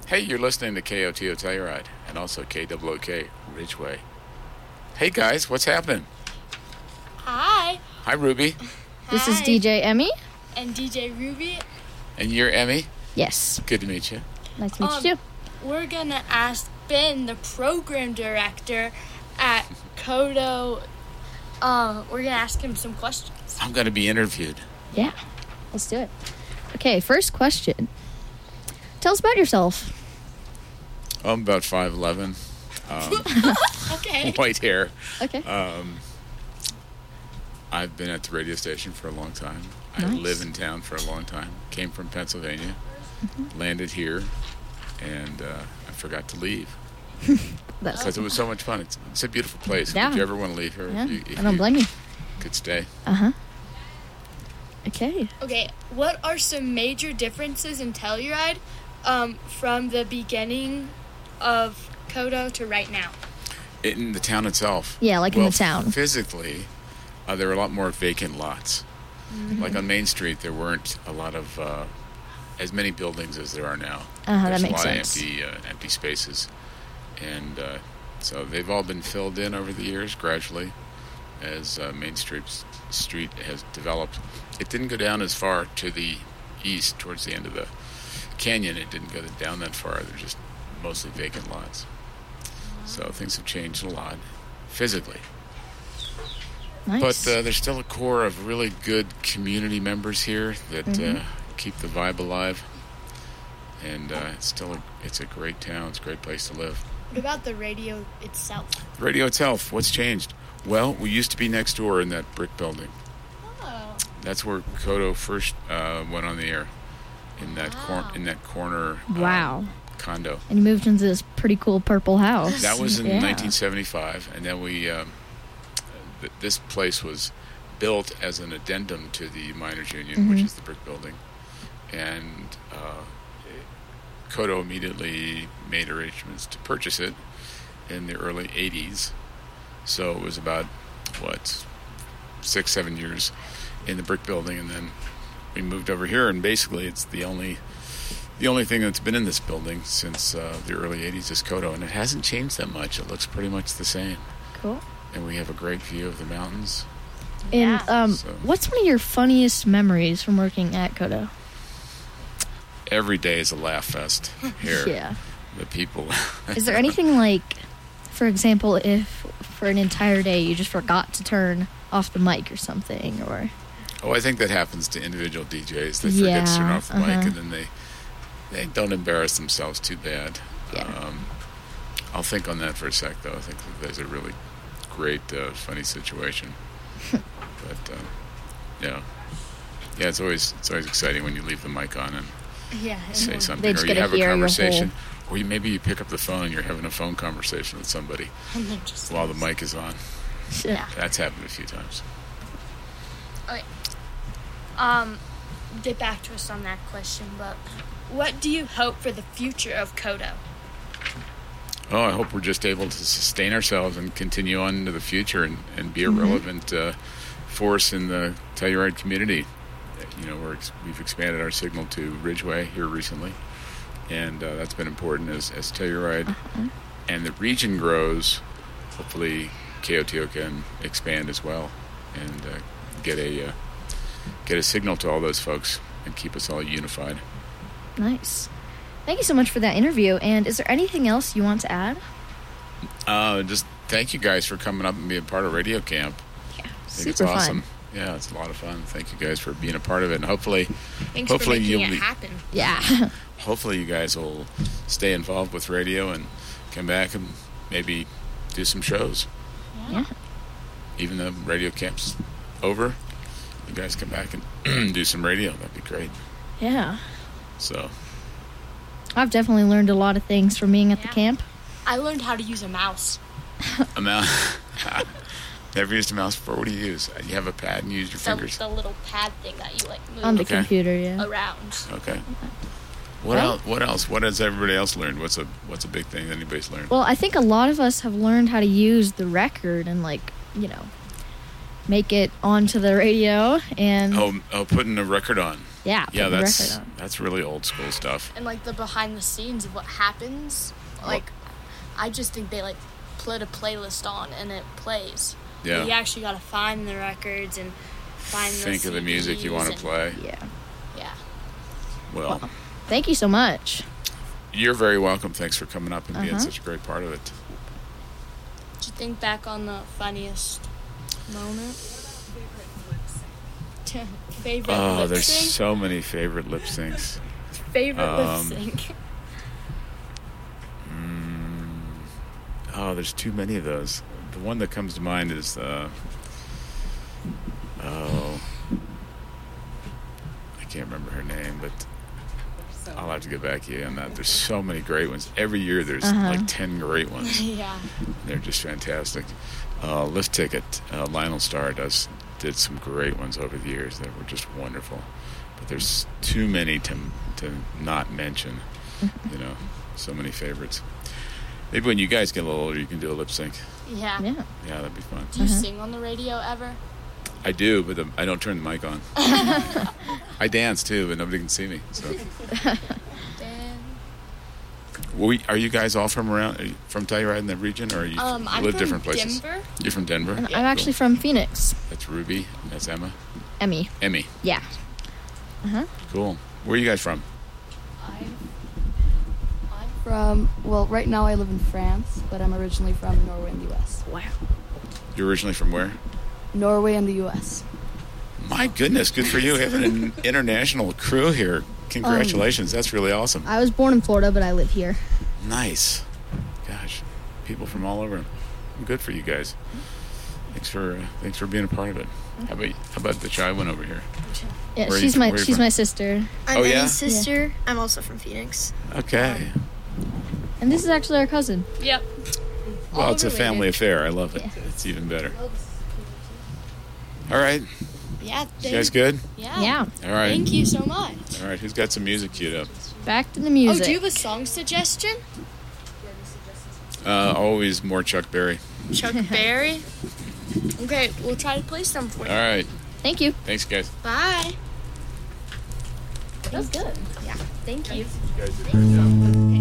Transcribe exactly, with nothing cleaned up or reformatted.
Hey, you're listening to K O T O Telluride and also K O O K Ridgeway. Hey guys, what's happening? Hi. Hi, Ruby. This Hi. is D J Emmy. And D J Ruby. And you're Emmy? Yes. Good to meet you. Nice to meet Um, you too. We're going to ask Ben, the program director at Kodo. Uh, we're going to ask him some questions. I'm going to be interviewed. Yeah. Let's do it. Okay, first question. Tell us about yourself. I'm about five eleven. Um, Okay. white hair. Okay. Um, I've been at the radio station for a long time. I Nice. live in town for a long time. Came from Pennsylvania, Mm-hmm. landed here, and uh, I forgot to leave That's because it was so much fun. It's, it's a beautiful place. Yeah. If you ever want to leave here, yeah. if you, if I don't you blame you. could stay. Uh-huh. Okay. Okay, what are some major differences in Telluride um, from the beginning of Kodo to right now? In the town itself. Yeah, like in well, the town. Physically, uh, there are a lot more vacant lots. Mm-hmm. Like on Main Street, there weren't a lot of uh, as many buildings as there are now. Uh-huh, There's that makes a lot sense. of empty, uh, empty spaces, and uh, so they've all been filled in over the years gradually as uh, Main Street Street has developed. It didn't go down as far to the east towards the end of the canyon. It didn't go down that far. They're just mostly vacant lots. So things have changed a lot physically. Nice. But uh, there's still a core of really good community members here that Mhm. uh, keep the vibe alive. And uh, it's still a, it's a great town. It's a great place to live. What about the radio itself? The radio itself, what's changed? Well, we used to be next door in that brick building. Oh. That's where Kodo first uh, went on the air, in that cor- Wow. in that corner um, Wow. condo. And you moved into this pretty cool purple house. That was in Yeah. nineteen seventy-five, and then we um, th- this place was built as an addendum to the Miners Union, which Mhm. is the brick building, and uh, Kodo immediately made arrangements to purchase it in the early eighties. So it was about what six, seven years in the brick building, and then we moved over here, and basically it's the only. The only thing that's been in this building since uh, the early eighties is Kodo, and it hasn't changed that much. It looks pretty much the same. Cool. And we have a great view of the mountains. And Yeah. um, So- what's one of your funniest memories from working at Kodo? Every day is a laugh fest here. Yeah. The people. Is there anything like, for example, if for an entire day you just forgot to turn off the mic or something, or Oh, I think that happens to individual D Js. They forget to turn Yeah, off the mic, uh-huh. and then they they don't embarrass themselves too bad. Yeah. Um, I'll think on that for a sec, though. I think that there's a really great, uh, funny situation. but uh, yeah, yeah, it's always it's always exciting when you leave the mic on and Yeah. say something, They just or you get to have a hear your conversation, or you, maybe you pick up the phone and you're having a phone conversation with somebody And then just while the mic is on. yeah. That's happened a few times. Um, get back to us on that question, but what do you hope for the future of Kodo? Oh, I hope we're just able to sustain ourselves and continue on into the future and, and be a Mhm. relevant uh, force in the Telluride community. You know, we're ex- we've expanded our signal to Ridgeway here recently, and uh, that's been important as, as Telluride Uh-huh. and the region grows. Hopefully, K O T O can expand as well and uh, get a uh, get a signal to all those folks and keep us all unified. Nice. Thank you so much for that interview. And is there anything else you want to add? Uh, just thank you guys for coming up and being part of Radio Camp. Yeah. I think Super it's awesome. fun. Yeah, it's a lot of fun. Thank you guys for being a part of it, and hopefully, Thanks Hopefully for making you'll it be- happen. Yeah. hopefully you guys will stay involved with radio and come back and maybe do some shows. Yeah. Even though Radio Camp's over, you guys come back and do some radio. That'd be great. Yeah. So, I've definitely learned a lot of things from being at the Yeah. camp. I learned how to use a mouse. a mouse. Never used a mouse before. What do you use? You have a pad and you use your The, fingers. the little pad thing that you like move On the Okay. computer, yeah. around. Okay. What Right. else? What else? What has everybody else learned? What's a What's a big thing that anybody's learned? Well, I think a lot of us have learned how to use the record and, like, you know, make it onto the radio. And Oh, oh, putting a record on. Yeah. Yeah, put the that's record on. that's really old school stuff. And like the behind the scenes of what happens, like I just think they like put a playlist on and it plays. Yeah. You actually got to find the records and find the Think of the music you C Ds want to and- play. Yeah. Yeah. Well, Thank you so much. you're very welcome. Thanks for coming up and being Uh-huh. such a great part of it. Did you think back on the funniest moment? Favorite Oh, lip there's sync? so many favorite lip syncs. Favorite um, lip sync. Mm, oh, there's too many of those. The one that comes to mind is, uh, oh, I can't remember her name, but I'll have to get back to you on that. There's so many great ones. Every year there's Uh-huh. like ten great ones. Yeah. They're just fantastic. Uh, Lift Ticket, uh, Lionel Starr does did some great ones over the years that were just wonderful. But there's too many to to not mention. You know, so many favorites. Maybe when you guys get a little older, you can do a lip sync. Yeah. Yeah. Yeah, that'd be fun. Do you Uh-huh. sing on the radio ever? I do, but the, I don't turn the mic on. I dance too, but nobody can see me. So, Dan? we, are you guys all from around, are you from Telluride in the region, or you Um, I'm live from different places? Denver. You're from Denver. And Yeah, I'm actually from Phoenix. That's Ruby. That's Emma. Emmy. Emmy. Yeah. Uh-huh. Cool. Where are you guys from? I'm, I'm from, well, right now I live in France, but I'm originally from Norway in the U S. Wow. You're originally from where? Norway in the U S. My goodness, good for you having an international crew here. Congratulations, that's really awesome. I was born in Florida, but I live here. Nice. Gosh, people from all over. Good for you guys. Thanks for uh, thanks for being a part of it. How about how about the shy one over here? Yeah, Where are you she's from- my where are you she's from? my sister. I'm Oh, yeah? Eddie's sister. I'm also from Phoenix. Okay. And this is actually our cousin. Yep. Well, All it's a related. family affair. I love it. Yeah. It's even better. All right. Yeah. You thank- guys good? Yeah. Yeah. All right. Thank you so much. All right. Who's got some music queued up? Back to the Oh, music. do you have a song suggestion? Uh, always more Chuck Berry. Chuck Berry? Okay, we'll try to play some for you. All right. Thank you. Thanks, guys. Bye. That was good. Yeah. Thank you. You guys did a good job.